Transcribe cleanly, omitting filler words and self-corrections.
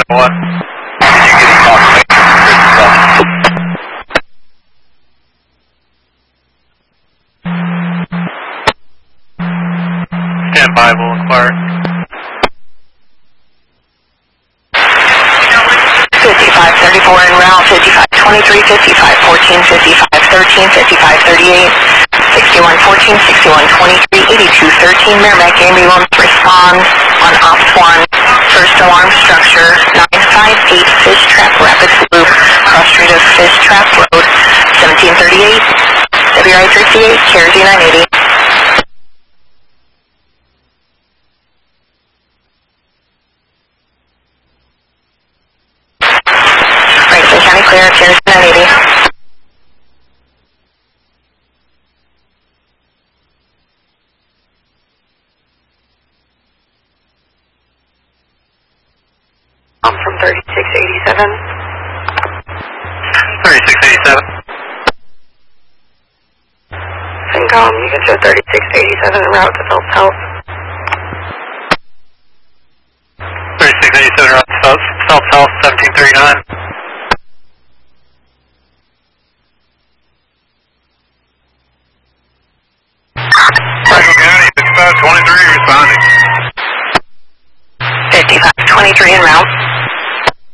What? Did you get a confirmation? Stand by, we'll inquire. 5534 en route, 5523, 5514, 5513, 5538, 6114, 6123, 8213, Merrimack Ambulance responds on Ops 1, first alarm structure, 958 Fish Trap Rapids Loop, cross street of Fish Trap Road, 1738, WI 38, KRZ 980. Franklin County clear, KRZ 980. I'm from 3687. 3687. Syncom, you can show 3687 en route to Phelps Health. 3687 route to Phelps Health, 1739. Franklin County, 5523 responding. 5523 en route.